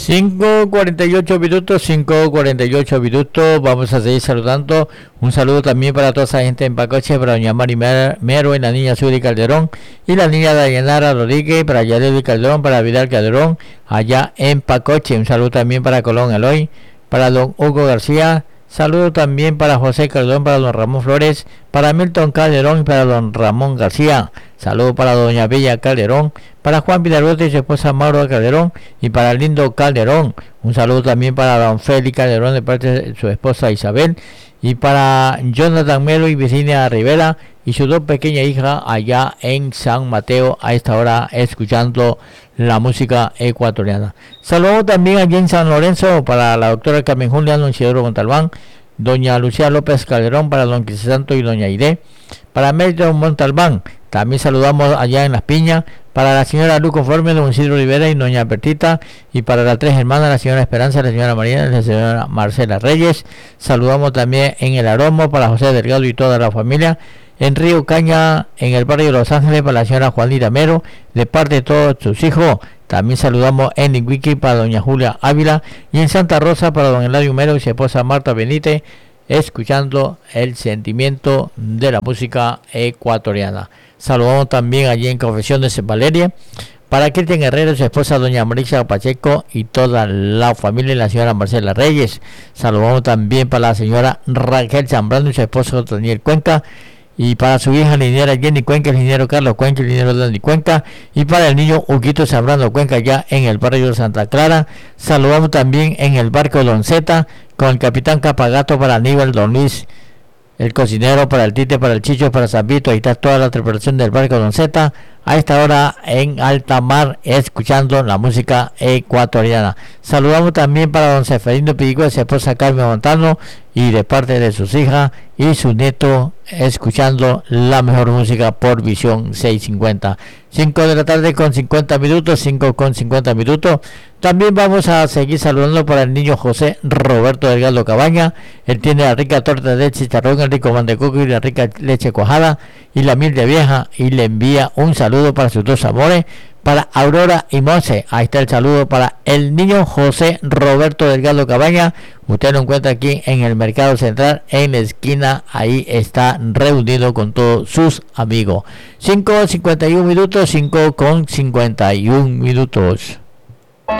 5:48 minutos, 5:48 minutos. Vamos a seguir saludando. Un saludo también para toda esa gente en Pacoche, para doña Mari Mero y la niña Suri Calderón y la niña Dayanara Rodríguez, para Yareli Calderón, para Vidal Calderón, allá en Pacoche. Un saludo también para Colón Eloy, para don Hugo García. Saludo también para José Calderón, para don Ramón Flores, para Milton Calderón y para don Ramón García. Saludo para doña Bella Calderón, para Juan Villarrote y su esposa Mauro Calderón y para Lindo Calderón. Un saludo también para don Félix Calderón de parte de su esposa Isabel y para Jonathan Melo y Virginia Rivera y su dos pequeñas hijas allá en San Mateo a esta hora escuchando la música ecuatoriana. Saludos también allí en San Lorenzo para la doctora Carmen Julia, don Isidoro Montalbán, doña Lucía López Calderón, para don Crisanto y doña Aide, para Melton Montalbán. También saludamos allá en Las Piñas para la señora Luz Conforme, don Isidro Rivera y doña Bertita, y para las tres hermanas, la señora Esperanza, la señora María y la señora Marcela Reyes. Saludamos también en El Aromo para José Delgado y toda la familia. En Río Caña, en el barrio de Los Ángeles, para la señora Juanita Mero, de parte de todos sus hijos. También saludamos en Lingüiqui para doña Julia Ávila y en Santa Rosa para don Eladio Mero y su esposa Marta Benítez, escuchando el sentimiento de la música ecuatoriana. Saludamos también allí en Confesiones de Valeria para Cristian Herrera y su esposa doña Marisa Pacheco y toda la familia y la señora Marcela Reyes. Saludamos también para la señora Raquel Zambrano y su esposo Daniel Cuenca, y para su hija la ingeniera Jenny Cuenca, el ingeniero Carlos Cuenca, el ingeniero Dani Cuenca, y para el niño Huguito Zambrano Cuenca ya en el barrio de Santa Clara. Saludamos también en el barco Donceta con el capitán Capagato, para Aníbal, don Luis, el cocinero, para el Tite, para el Chicho, para Zambito. Ahí está toda la tripulación del barco Donceta a esta hora en alta mar escuchando la música ecuatoriana. Saludamos también para don Seferino Pidico, su esposa Carmen Montano, y de parte de sus hijas y su nieto, escuchando la mejor música por Visión 650. 5 de la tarde con 50 minutos, 5:50. También vamos a seguir saludando para el niño José Roberto Delgado Cabaña. Él tiene la rica torta de chicharrón, el rico pan de coco y la rica leche cuajada y la miel de vieja, y le envía un saludo para sus dos amores, para Aurora y Monse. Ahí está el saludo para el niño José Roberto Delgado Cabaña. Usted lo encuentra aquí en el Mercado Central, en la esquina. Ahí está reunido con todos sus amigos. 5:51 minutos, 5:51 minutos.